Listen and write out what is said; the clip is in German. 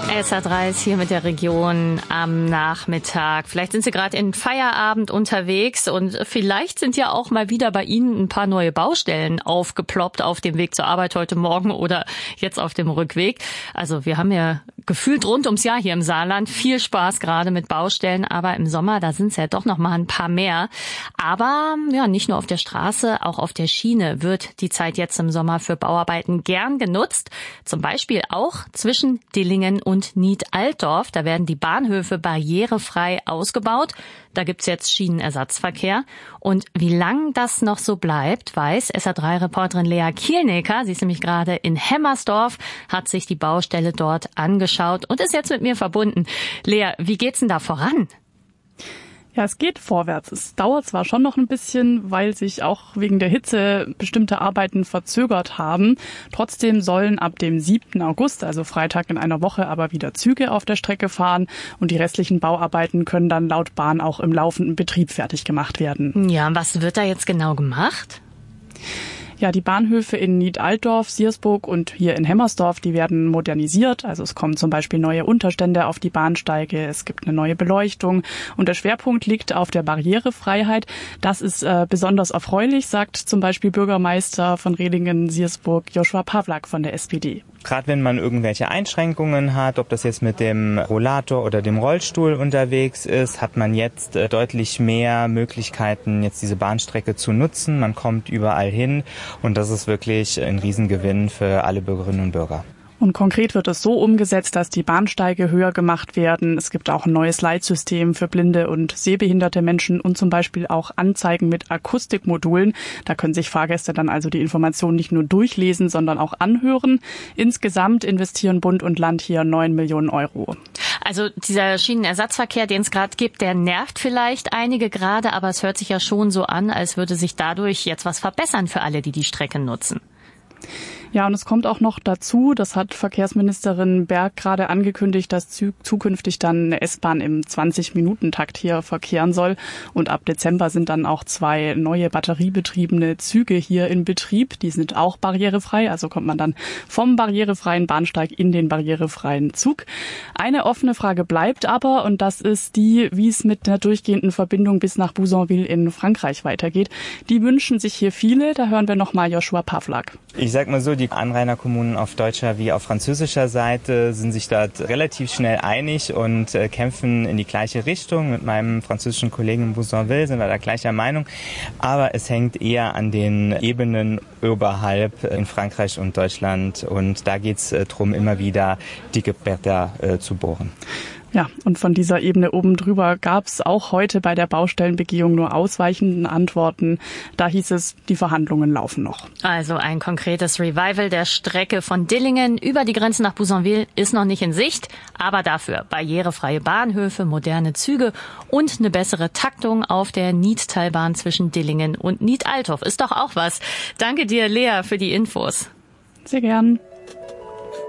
SR3 ist hier mit der Region am Nachmittag. Vielleicht sind Sie gerade in Feierabend unterwegs und vielleicht sind ja auch mal wieder bei Ihnen ein paar neue Baustellen aufgeploppt auf dem Weg zur Arbeit heute Morgen oder jetzt auf dem Rückweg. Also wir haben ja gefühlt rund ums Jahr hier im Saarland viel Spaß gerade mit Baustellen, aber im Sommer, da sind es ja doch noch mal ein paar mehr. Aber ja, nicht nur auf der Straße, auch auf der Schiene wird die Zeit jetzt im Sommer für Bauarbeiten gern genutzt. Zum Beispiel auch zwischen Dillingen und Nied-Altdorf. Da werden die Bahnhöfe barrierefrei ausgebaut. Da gibt's jetzt Schienenersatzverkehr. Und wie lang das noch so bleibt, weiß SR3-Reporterin Lea Kielnecker. Sie ist nämlich gerade in Hemmersdorf, hat sich die Baustelle dort angeschaut und ist jetzt mit mir verbunden. Lea, wie geht's denn da voran? Ja, es geht vorwärts. Es dauert zwar schon noch ein bisschen, weil sich auch wegen der Hitze bestimmte Arbeiten verzögert haben. Trotzdem sollen ab dem 7. August, also Freitag in einer Woche, aber wieder Züge auf der Strecke fahren. Und die restlichen Bauarbeiten können dann laut Bahn auch im laufenden Betrieb fertig gemacht werden. Ja, und was wird da jetzt genau gemacht? Ja, die Bahnhöfe in Nied-Altdorf, Siersburg und hier in Hemmersdorf, die werden modernisiert. Also es kommen zum Beispiel neue Unterstände auf die Bahnsteige, es gibt eine neue Beleuchtung und der Schwerpunkt liegt auf der Barrierefreiheit. Das ist besonders erfreulich, sagt zum Beispiel Bürgermeister von Redingen-Siersburg Joshua Pawlak von der SPD. Gerade wenn man irgendwelche Einschränkungen hat, ob das jetzt mit dem Rollator oder dem Rollstuhl unterwegs ist, hat man jetzt deutlich mehr Möglichkeiten, jetzt diese Bahnstrecke zu nutzen. Man kommt überall hin und das ist wirklich ein Riesengewinn für alle Bürgerinnen und Bürger. Und konkret wird es so umgesetzt, dass die Bahnsteige höher gemacht werden. Es gibt auch ein neues Leitsystem für blinde und sehbehinderte Menschen und zum Beispiel auch Anzeigen mit Akustikmodulen. Da können sich Fahrgäste dann also die Informationen nicht nur durchlesen, sondern auch anhören. Insgesamt investieren Bund und Land hier 9 Millionen Euro. Also dieser Schienenersatzverkehr, den es gerade gibt, der nervt vielleicht einige gerade, aber es hört sich ja schon so an, als würde sich dadurch jetzt was verbessern für alle, die die Strecke nutzen. Ja, und es kommt auch noch dazu, das hat Verkehrsministerin Berg gerade angekündigt, dass zukünftig dann eine S-Bahn im 20-Minuten-Takt hier verkehren soll. Und ab Dezember sind dann auch 2 neue batteriebetriebene Züge hier in Betrieb. Die sind auch barrierefrei, also kommt man dann vom barrierefreien Bahnsteig in den barrierefreien Zug. Eine offene Frage bleibt aber, und das ist die, wie es mit einer durchgehenden Verbindung bis nach Bouzonville in Frankreich weitergeht. Die wünschen sich hier viele. Da hören wir nochmal Joshua Pawlak. Ich sag mal so, die Anrainerkommunen auf deutscher wie auf französischer Seite sind sich da relativ schnell einig und kämpfen in die gleiche Richtung. Mit meinem französischen Kollegen in Bouzonville sind wir da gleicher Meinung. Aber es hängt eher an den Ebenen oberhalb in Frankreich und Deutschland. Und da geht's drum, immer wieder dicke Bretter zu bohren. Ja, und von dieser Ebene oben drüber gab es auch heute bei der Baustellenbegehung nur ausweichende Antworten. Da hieß es, die Verhandlungen laufen noch. Also ein konkretes Revival der Strecke von Dillingen über die Grenze nach Bouzonville ist noch nicht in Sicht, aber dafür barrierefreie Bahnhöfe, moderne Züge und eine bessere Taktung auf der Niedtalbahn zwischen Dillingen und Nied-Altdorf. Ist doch auch was. Danke dir, Lea, für die Infos. Sehr gern.